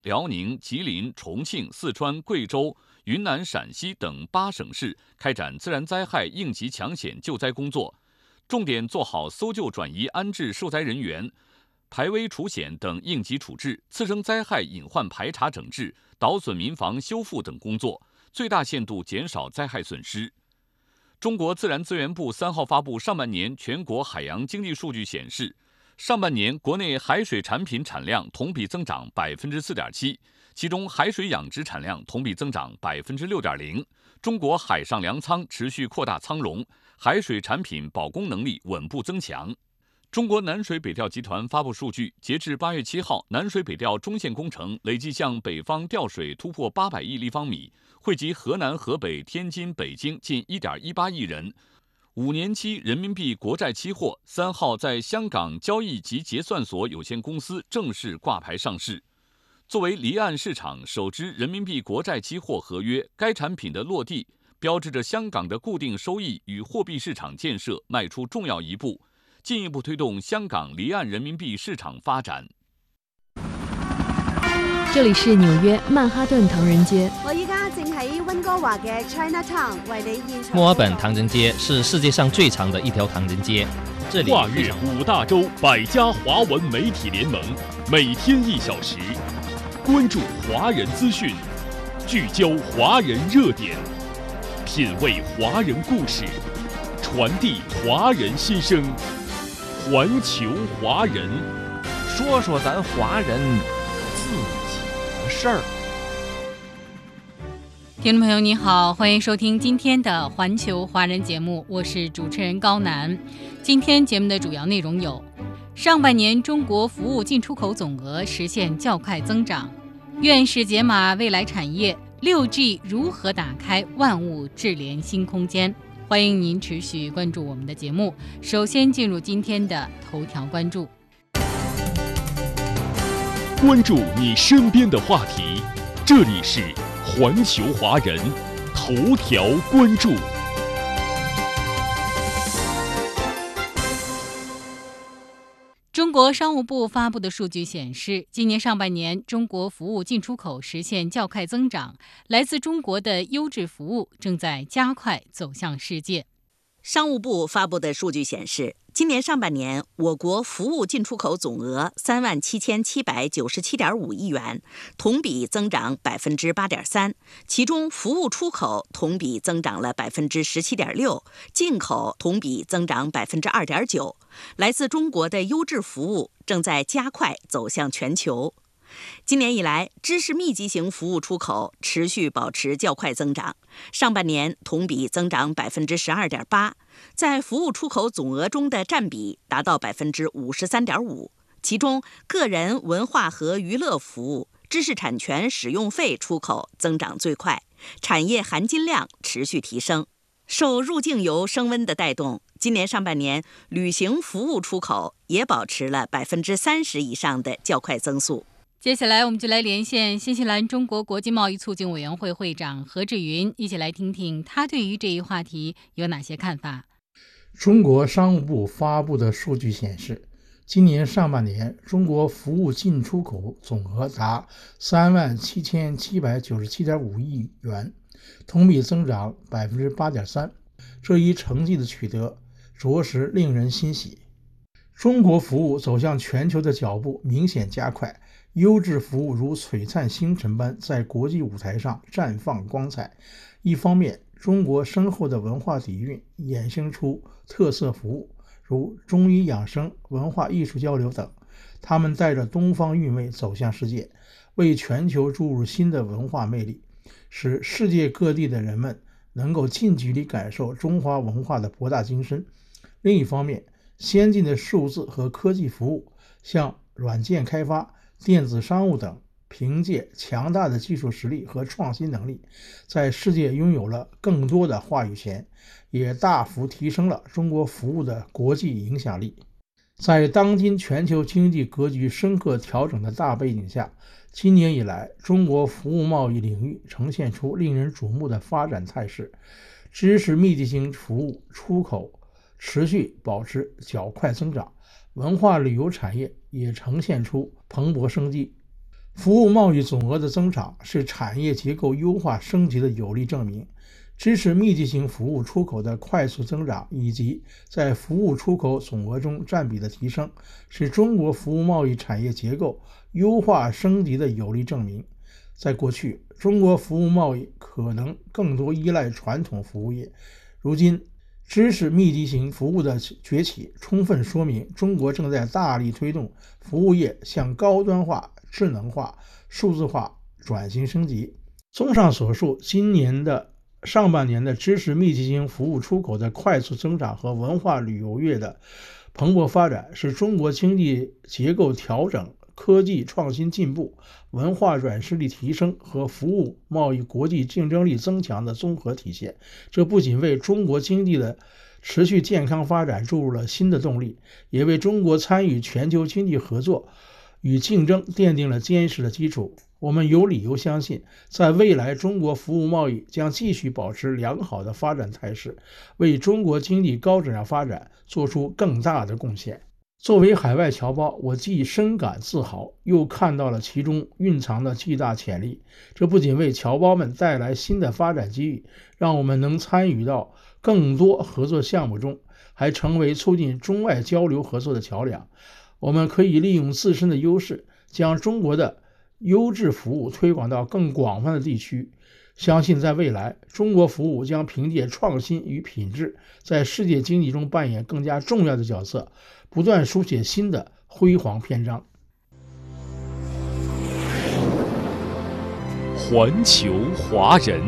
辽宁、吉林、重庆、四川、贵州、云南、陕西等8省市开展自然灾害应急抢险救灾工作，重点做好搜救转移安置受灾人员、排危除险等应急处置、次生灾害隐患排查整治、倒损民房修复等工作，最大限度减少灾害损失。中国自然资源部3号发布上半年全国海洋经济数据显示，上半年国内海水产品产量同比增长 4.7%， 其中海水养殖产量同比增长 6.0%， 中国海上粮仓持续扩大仓容，海水产品保供能力稳步增强。中国南水北调集团发布数据，截至8月7号，南水北调中线工程累计向北方调水突破800亿立方米，惠及河南、河北、天津、北京近 1.18 亿人。5年期人民币国债期货3号在香港交易及结算所有限公司正式挂牌上市。作为离岸市场首支人民币国债期货合约，该产品的落地标志着香港的固定收益与货币市场建设迈出重要一步，进一步推动香港离岸人民币市场发展。 这里是纽约曼哈顿唐人街。 我依家正喺温哥華嘅 Chinatown 為你現場。 墨爾本唐人街是世界上最长的一条唐人街，这里跨越5大洲100家华文媒体联盟，每天1小时，关注华人资讯，聚焦华人热点，品味华人故事，传递华人心声。环球华人， 说说咱华人自己的事儿。 听众朋友你好，欢迎收听今天的环球华人节目，我是主持人高楠。今天节目的主要内容有：上半年中国服务进出口总额实现较快增长，院士解码未来产业 6G 如何打开万物智联新空间。欢迎您持续关注我们的节目。首先进入今天的头条关注， 关注你身边的话题，这里是环球华人头条关注。 中国商务部发布的数据显示，今年上半年中国服务进出口实现较快增长，来自中国的优质服务正在加快走向世界。 商务部发布的数据显示，今年上半年我国服务进出口总额37797.5亿元，同比增长 8.3%， 其中服务出口同比增长了 17.6%， 进口同比增长 2.9%。 来自中国的优质服务正在加快走向全球。今年以来，知识密集型服务出口持续保持较快增长，上半年同比增长 12.8%， 在服务出口总额中的占比达到 53.5%， 其中个人文化和娱乐服务、知识产权使用费出口增长最快，产业含金量持续提升。受入境游升温的带动，今年上半年旅行服务出口也保持了 30% 以上的较快增速。 接下来我们就来连线新西兰中国国际贸易促进委员会会长何志云，一起来听听他对于这一话题有哪些看法。 中国商务部发布的数据显示，今年上半年中国服务进出口总额达37797.5亿元，同比增长 8.3%， 这一成绩的取得着实令人欣喜。中国服务走向全球的脚步明显加快，优质服务如璀璨星辰般在国际舞台上绽放光彩。一方面，中国深厚的文化底蕴衍生出特色服务，如中医养生、文化艺术交流等，他们带着东方韵味走向世界，为全球注入新的文化魅力，使世界各地的人们能够近距离感受中华文化的博大精深。另一方面，先进的数字和科技服务，像软件开发、电子商务等，凭借强大的技术实力和创新能力，在世界拥有了更多的话语权，也大幅提升了中国服务的国际影响力。在当今全球经济格局深刻调整的大背景下，今年以来，中国服务贸易领域呈现出令人瞩目的发展态势，知识密集型服务出口持续保持较快增长，文化旅游产业也呈现出蓬勃生机。 服务贸易总额的增长是产业结构优化升级的有力证明。支持密集型服务出口的快速增长以及在服务出口总额中占比的提升，是中国服务贸易产业结构优化升级的有力证明。在过去，中国服务贸易可能更多依赖传统服务业，如今知识密集型服务的崛起，充分说明中国正在大力推动服务业向高端化、智能化、数字化转型升级。综上所述，今年的上半年的知识密集型服务出口的快速增长和文化旅游业的蓬勃发展，是中国经济结构调整、科技创新进步、文化软实力提升和服务贸易国际竞争力增强的综合体现。这不仅为中国经济的持续健康发展注入了新的动力，也为中国参与全球经济合作与竞争奠定了坚实的基础。我们有理由相信，在未来中国服务贸易将继续保持良好的发展态势，为中国经济高质量发展做出更大的贡献。作为海外侨胞，我既深感自豪，又看到了其中蕴藏的巨大潜力。这不仅为侨胞们带来新的发展机遇，让我们能参与到更多合作项目中，还成为促进中外交流合作的桥梁。我们可以利用自身的优势，将中国的优质服务推广到更广泛的地区。相信在未来，中国服务将凭借创新与品质，在世界经济中扮演更加重要的角色，不断书写新的辉煌篇章。 环球华人，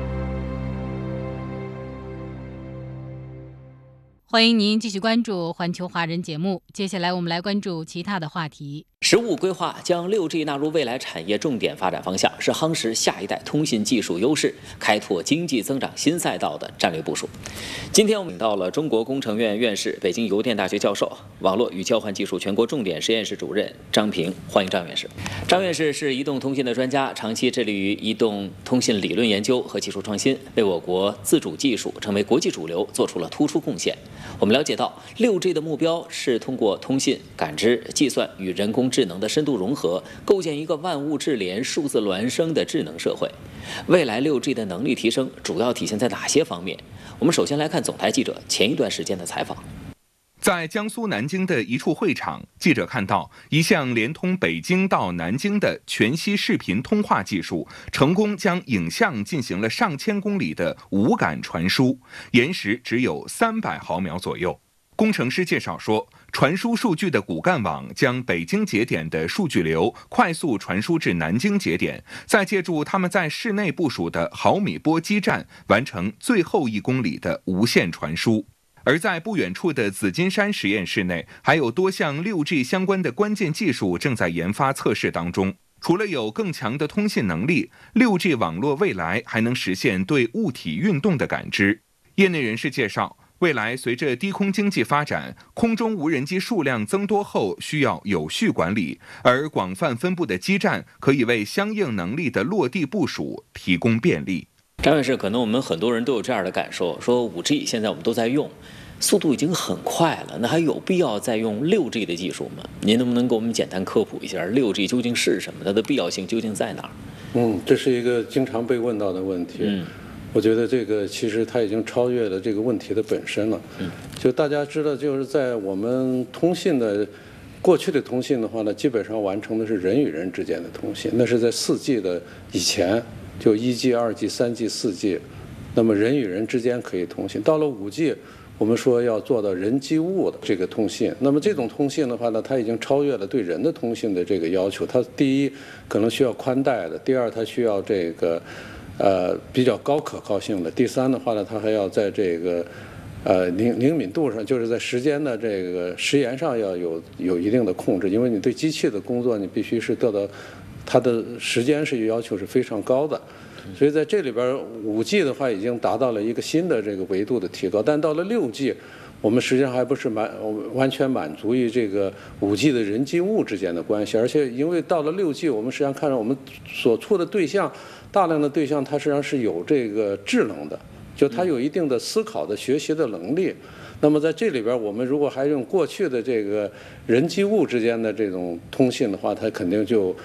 欢迎您继续关注环球华人节目。接下来我们来关注其他的话题。 15规划将 6G 纳入未来产业重点发展方向，是夯实下一代通信技术优势、开拓经济增长新赛道的战略部署。今天我们请到了中国工程院院士、北京邮电大学教授、网络与交换技术全国重点实验室主任张平，欢迎张院士。张院士是移动通信的专家，长期致力于移动通信理论研究和技术创新，为我国自主技术成为国际主流做出了突出贡献。我们了解到 6G 的目标是通过通信、感知、计算与人工智能的深度融合，构建一个万物智联、数字孪生的智能社会。未来 6G 的能力提升主要体现在哪些方面？我们首先来看总台记者前一段时间的采访。 在江苏南京的一处会场，记者看到一项连通北京到南京的全息视频通话技术，成功将影像进行了上千公里的无感传输，延时只有300毫秒左右。工程师介绍说，传输数据的骨干网将北京节点的数据流快速传输至南京节点，再借助他们在室内部署的毫米波基站，完成最后1公里的无线传输。而在不远处的紫金山实验室内，还有多项 6G 相关的关键技术正在研发测试当中。除了有更强的通信能力， 6G 网络未来还能实现对物体运动的感知。业内人士介绍，未来随着低空经济发展，空中无人机数量增多后需要有序管理，而广泛分布的基站可以为相应能力的落地部署提供便利。 张院士，可能我们很多人都有这样的感受，说 5G 现在我们都在用，速度已经很快了，那还有必要再用 6G 的技术吗？您能不能给我们简单科普一下 6G 究竟是什么，它的必要性究竟在哪儿？ 这是一个经常被问到的问题。我觉得这个其实它已经超越了这个问题的本身了。就大家知道，就是在我们通信的过去的通信的话呢，基本上完成的是人与人之间的通信，那是在4G 的以前，就1G、2G、3G、4G， 那么人与人之间可以通信。到了5G， 我们说要做到人机物的这个通信，那么这种通信的话呢，它已经超越了对人的通信的这个要求。它第一可能需要宽带的，第二它需要这个比较高可靠性的，第三的话呢，它还要在这个灵敏度上，就是在时间的这个时延上要有一定的控制，因为你对机器的工作你必须是得到它的时间是要求是非常高的。所以在这里边 5G 的话已经达到了一个新的这个维度的提高，但到了 6G， 我们实际上还不是完全满足于这个 5G 的人机物之间的关系，而且因为到了 6G， 我们实际上看到我们所处的对象，大量的对象它实际上是有这个智能的，就它有一定的思考的学习的能力。那么在这里边，我们如果还用过去的这个人机物之间的这种通信的话，它肯定就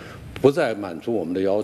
不再满足我们的要求。